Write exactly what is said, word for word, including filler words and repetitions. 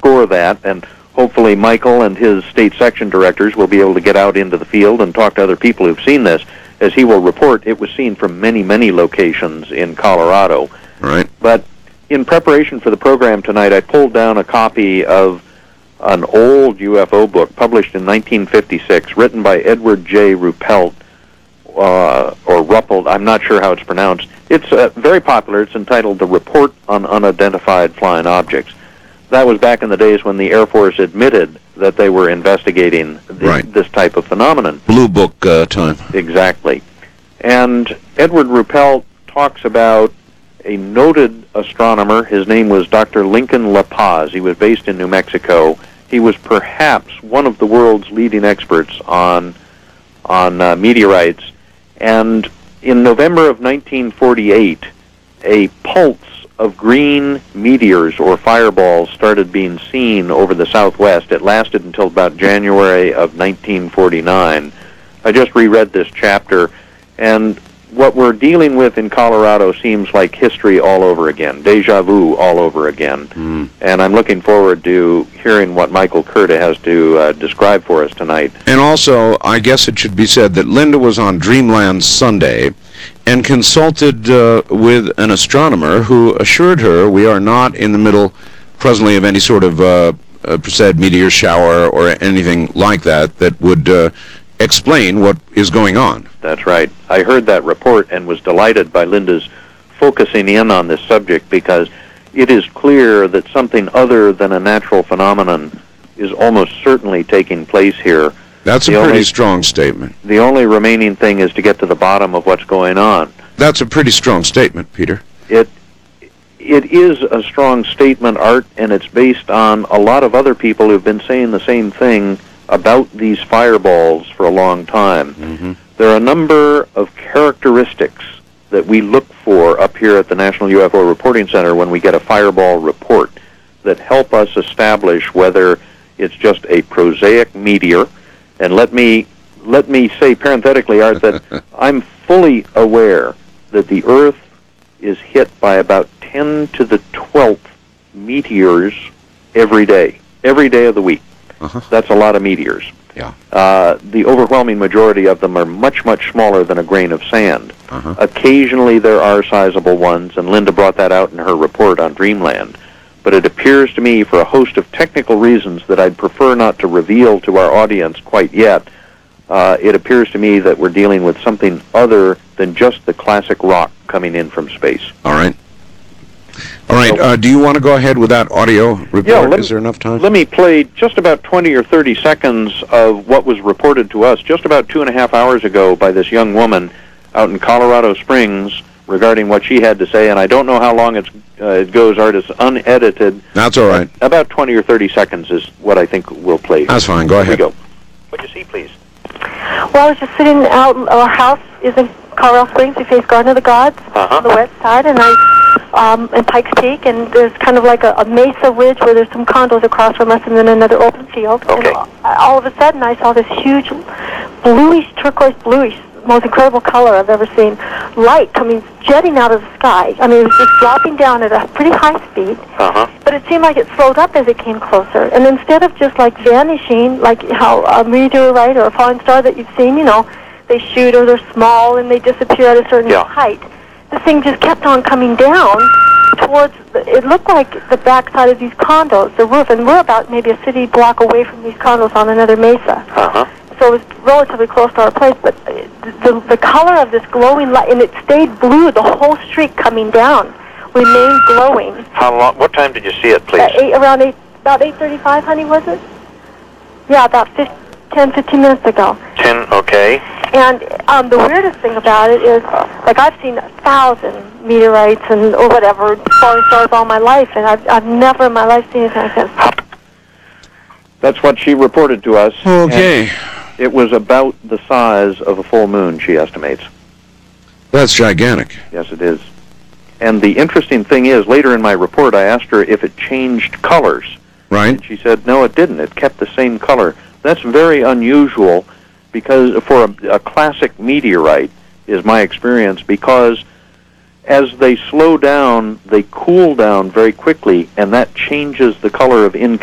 underscore that, and hopefully Michael and his state section directors will be able to get out into the field and talk to other people who've seen this. As he will report, it was seen from many, many locations in Colorado. Right. But in preparation for the program tonight, I pulled down a copy of an old U F O book published in nineteen fifty-six, written by Edward J. Ruppelt, uh, or Ruppelt, I'm not sure how it's pronounced. It's uh, very popular. It's entitled The Report on Unidentified Flying Objects. That was back in the days when the Air Force admitted that they were investigating the, right. this type of phenomenon. Blue Book uh, time. Exactly. And Edward Ruppelt talks about a noted astronomer. His name was Doctor Lincoln La Paz. He was based in New Mexico. He was perhaps one of the world's leading experts on on uh, meteorites. And in November of nineteen forty-eight, a pulse of green meteors or fireballs started being seen over the southwest. It lasted until about January of nineteen forty-nine. I just reread this chapter, and what we're dealing with in Colorado seems like history all over again, deja vu all over again. Mm. And I'm looking forward to hearing what Michael Curta has to uh, describe for us tonight. And also, I guess it should be said that Linda was on Dreamland Sunday and consulted uh, with an astronomer who assured her we are not in the middle presently of any sort of uh, uh, said meteor shower or anything like that that would uh, explain what is going on. That's right. I heard that report and was delighted by Linda's focusing in on this subject, because it is clear that something other than a natural phenomenon is almost certainly taking place here. That's the a pretty only, strong statement. The only remaining thing is to get to the bottom of what's going on. That's a pretty strong statement, Peter. It It is a strong statement, Art, and it's based on a lot of other people who've been saying the same thing about these fireballs for a long time. Mm-hmm. There are a number of characteristics that we look for up here at the National U F O Reporting Center when we get a fireball report that help us establish whether it's just a prosaic meteor. And let me let me say parenthetically, Art, that I'm fully aware that the Earth is hit by about ten to the twelfth meteors every day, every day of the week. Uh-huh. That's a lot of meteors. Yeah. Uh, the overwhelming majority of them are much, much smaller than a grain of sand. Uh-huh. Occasionally there are sizable ones, and Linda brought that out in her report on Dreamland. But it appears to me, for a host of technical reasons that I'd prefer not to reveal to our audience quite yet, uh, it appears to me that we're dealing with something other than just the classic rock coming in from space. All right. All right. Uh, do you want to go ahead with that audio report? Yeah, let, Is there enough time? Let me play just about twenty or thirty seconds of what was reported to us just about two and a half hours ago by this young woman out in Colorado Springs regarding what she had to say, and I don't know how long it's, uh, it goes, Art. It's unedited. That's all right. Uh, about twenty or thirty seconds is what I think we'll play. That's fine. Go ahead. Here we go. What'd you see, please? Well, I was just sitting out. Our house is in Colorado Springs. We face Garden of the Gods uh-huh. on the west side, and I um, in Pikes Peak, and there's kind of like a, a mesa ridge where there's some condos across from us, and then another open field. Okay. And all of a sudden, I saw this huge bluish, turquoise bluish, most incredible color I've ever seen, light coming, jetting out of the sky. I mean, it was just dropping down at a pretty high speed, uh-huh. but it seemed like it slowed up as it came closer. And instead of just like vanishing, like how a meteorite or a falling star that you've seen, you know, they shoot or they're small and they disappear at a certain yeah. height, this thing just kept on coming down towards, the, it looked like the backside of these condos, the roof, and we're about maybe a city block away from these condos on another mesa. Uh-huh. So it was relatively close to our place, but the, the color of this glowing light, and it stayed blue the whole streak coming down, remained glowing. How long? What time did you see it, please? At eight, around eight, about eight thirty-five, honey, was it? Yeah, about fifteen, ten, fifteen minutes ago. Ten, okay. And um, the weirdest thing about it is, like, I've seen a thousand meteorites and or whatever falling stars all my life, and I've I've never in my life seen anything like this. That's what she reported to us. Okay. It was about the size of a full moon, she estimates. That's gigantic. Yes, it is. And the interesting thing is, later in my report, I asked her if it changed colors. Right. And she said, no, it didn't. It kept the same color. That's very unusual because for a, a classic meteorite, is my experience, because as they slow down, they cool down very quickly, and that changes the color of